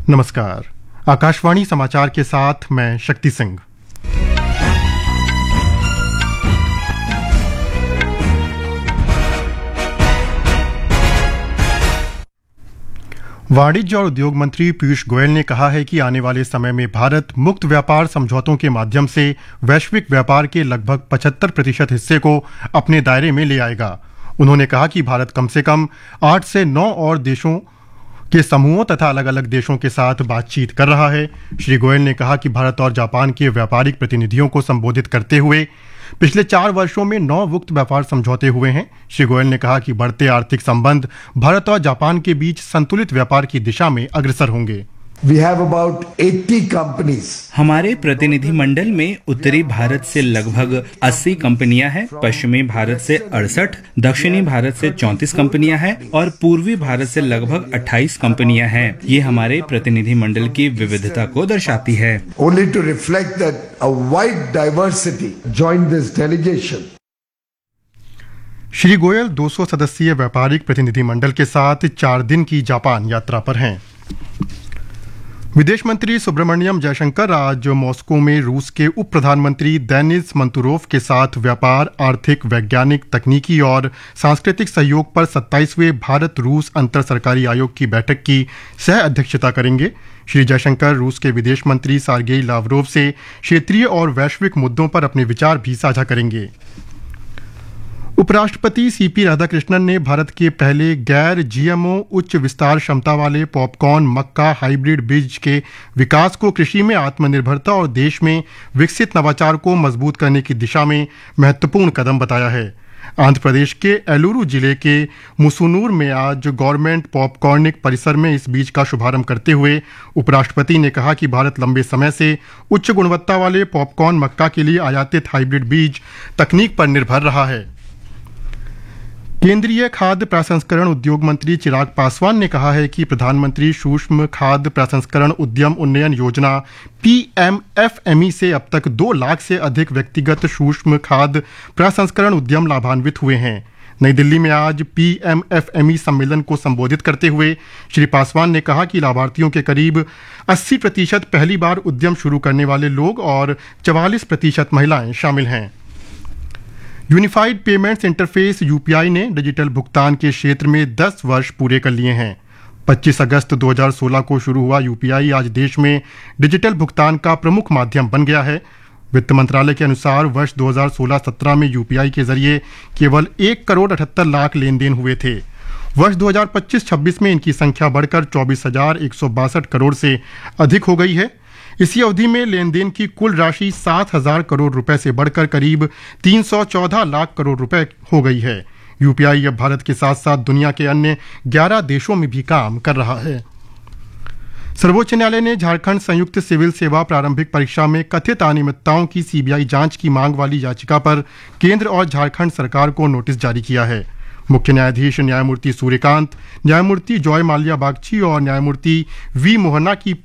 नमस्कार। आकाशवाणी समाचार के साथ मैं शक्ति सिंह। वाणिज्य और उद्योग मंत्री पीयूष गोयल ने कहा है कि आने वाले समय में भारत मुक्त व्यापार समझौतों के माध्यम से वैश्विक व्यापार के लगभग 75% हिस्से को अपने दायरे में ले आएगा। उन्होंने कहा कि भारत कम से कम 8 से 9 और देशों के समूहों तथा अलग अलग देशों के साथ बातचीत कर रहा है। श्री गोयल ने कहा कि भारत और जापान के व्यापारिक प्रतिनिधियों को संबोधित करते हुए पिछले 4 वर्षों में 9 मुक्त व्यापार समझौते हुए हैं। श्री गोयल ने कहा कि बढ़ते आर्थिक संबंध भारत और जापान के बीच संतुलित व्यापार की दिशा में अग्रसर होंगे। We have about 80 companies. हमारे प्रतिनिधि मंडल में उत्तरी भारत से लगभग 80 कंपनियां हैं, पश्चिमी भारत से 68, दक्षिणी भारत से 34 कंपनियां हैं और पूर्वी भारत से लगभग 28 कंपनियां हैं। ये हमारे प्रतिनिधि मंडल की विविधता को दर्शाती है। Only to reflect that a wide diversity joined this delegation. Shri Goyal 200 सदस्यीय व्यापारिक प्रतिनिधि मंडल के साथ 4 दिन की जापान यात्रा पर हैं। विदेश मंत्री सुब्रमण्यम जयशंकर आज मॉस्को में रूस के उप प्रधानमंत्री देनिस मंतुरोव के साथ व्यापार, आर्थिक, वैज्ञानिक, तकनीकी और सांस्कृतिक सहयोग पर 27वें भारत रूस अंतर सरकारी आयोग की बैठक की सह अध्यक्षता करेंगे। श्री जयशंकर रूस के विदेश मंत्री सर्गेई लावरोव से क्षेत्रीय और वैश्विक मुद्दों पर अपने विचार भी साझा करेंगे। उपराष्ट्रपति सीपी राधाकृष्णन ने भारत के पहले गैर जीएमओ उच्च विस्तार क्षमता वाले पॉपकॉर्न मक्का हाइब्रिड बीज के विकास को कृषि में आत्मनिर्भरता और देश में विकसित नवाचार को मजबूत करने की दिशा में महत्वपूर्ण कदम बताया है। आंध्र प्रदेश के एलुरु जिले के मुसुनूर में आज गवर्नमेंट पॉपकॉर्निक परिसर में इस बीज का शुभारंभ करते हुए उपराष्ट्रपति ने कहा कि भारत लंबे समय से उच्च गुणवत्ता वाले पॉपकॉर्न मक्का के लिए आयातित हाइब्रिड बीज तकनीक पर निर्भर रहा है। केंद्रीय खाद्य प्रसंस्करण उद्योग मंत्री चिराग पासवान ने कहा है कि प्रधानमंत्री सूक्ष्म खाद्य प्रसंस्करण उद्यम उन्नयन योजना पीएमएफएमई से अब तक 2 लाख से अधिक व्यक्तिगत सूक्ष्म खाद्य प्रसंस्करण उद्यम लाभान्वित हुए हैं। नई दिल्ली में आज पीएमएफएमई सम्मेलन को संबोधित करते हुए श्री पासवान ने कहा कि लाभार्थियों के करीब 80% पहली बार उद्यम शुरू करने वाले लोग और 44% महिलाएं शामिल हैं। यूनिफाइड पेमेंट्स इंटरफेस यूपीआई ने डिजिटल भुगतान के क्षेत्र में 10 वर्ष पूरे कर लिए हैं। 25 अगस्त 2016 को शुरू हुआ यूपीआई आज देश में डिजिटल भुगतान का प्रमुख माध्यम बन गया है। वित्त मंत्रालय के अनुसार वर्ष 2016-17 में यूपीआई के जरिए केवल 1 करोड़ 78 लाख लेन देन हुए थे। वर्ष 2025-26 में इनकी संख्या बढ़कर 24,162 करोड़ से अधिक हो गई है। इसी अवधि में लेन देन की कुल राशि 7,000 करोड़ रुपए से बढ़कर करीब 314 लाख करोड़ रुपए हो गई है। यूपीआई अब भारत के साथ साथ दुनिया के अन्य 11 देशों में भी काम कर रहा है। सर्वोच्च न्यायालय ने झारखंड संयुक्त सिविल सेवा प्रारंभिक परीक्षा में कथित अनियमितताओं की सीबीआई जांच की मांग वाली याचिका पर केंद्र और झारखंड सरकार को नोटिस जारी किया है। मुख्य न्यायाधीश न्यायमूर्ति सूर्यकांत, न्यायमूर्ति जॉय माल्या बागची और न्यायमूर्ति वी मोहना की